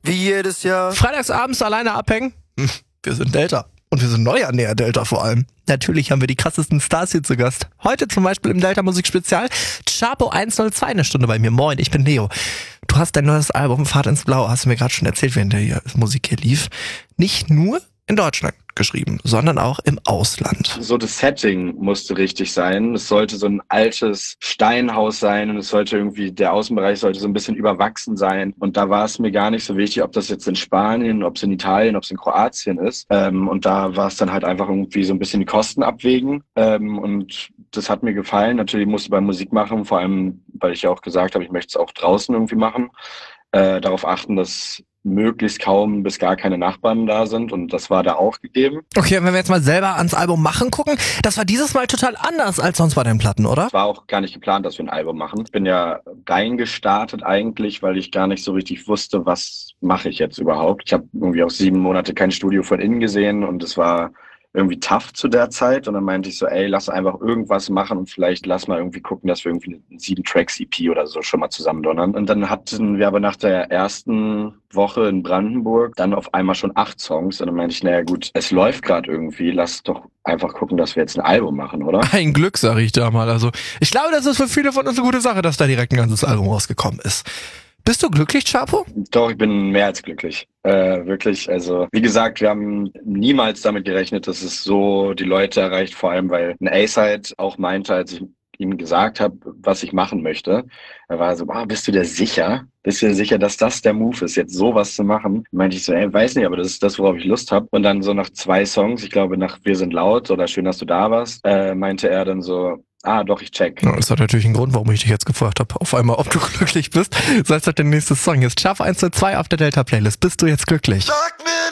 wie jedes Jahr. Freitagsabends alleine abhängen? Wir sind Delta. Und wir sind neu an der Delta vor allem. Natürlich haben wir die krassesten Stars hier zu Gast. Heute zum Beispiel im Delta Musikspezial Chapo 102, eine Stunde bei mir. Moin, ich bin Leo. Du hast dein neues Album Fahrt ins Blau, hast du mir gerade schon erzählt, während der Musik hier lief, nicht nur in Deutschland geschrieben, sondern auch im Ausland. So das Setting musste richtig sein. Es sollte so ein altes Steinhaus sein und es sollte irgendwie, der Außenbereich sollte so ein bisschen überwachsen sein. Und da war es mir gar nicht so wichtig, ob das jetzt in Spanien, ob es in Italien, ob es in Kroatien ist. Und da war es dann halt einfach irgendwie so ein bisschen die Kosten abwägen. Und das hat mir gefallen. Natürlich musste ich beim Musik machen, vor allem, weil ich ja auch gesagt habe, ich möchte es auch draußen irgendwie machen. Darauf achten, dass möglichst kaum bis gar keine Nachbarn da sind und das war da auch gegeben. Okay, wenn wir jetzt mal selber ans Album machen gucken, das war dieses Mal total anders als sonst bei den Platten, oder? Es war auch gar nicht geplant, dass wir ein Album machen. Ich bin ja reingestartet eigentlich, weil ich gar nicht so richtig wusste, was mache ich jetzt überhaupt. Ich habe irgendwie auch 7 Monate kein Studio von innen gesehen und es war irgendwie tough zu der Zeit und dann meinte ich so, ey, lass einfach irgendwas machen und vielleicht lass mal irgendwie gucken, dass wir irgendwie eine 7-Tracks-EP oder so schon mal zusammen donnern. Und dann hatten wir aber nach der ersten Woche in Brandenburg dann auf einmal schon 8 Songs und dann meinte ich, naja gut, es läuft gerade irgendwie, lass doch einfach gucken, dass wir jetzt ein Album machen, oder? Ein Glück, sag ich da mal. Also ich glaube, das ist für viele von uns eine gute Sache, dass da direkt ein ganzes Album rausgekommen ist. Bist du glücklich, Chapo? Doch, ich bin mehr als glücklich. Wirklich, also wie gesagt, wir haben niemals damit gerechnet, dass es so die Leute erreicht, vor allem weil ein A-Side auch meinte, als ich ihm gesagt habe, was ich machen möchte, er war so, bist du dir sicher? Bist du dir sicher, dass das der Move ist, jetzt sowas zu machen? Meinte ich so, weiß nicht, aber das ist das, worauf ich Lust habe. Und dann so nach 2 Songs, ich glaube nach Wir sind laut oder Schön, dass du da warst, meinte er dann so, doch, ich check. Ja, das hat natürlich einen Grund, warum ich dich jetzt gefragt habe, auf einmal, ob du glücklich bist. Sei es doch der nächste Song. Jetzt Chapo 102 auf der Delta-Playlist. Bist du jetzt glücklich? Sag mir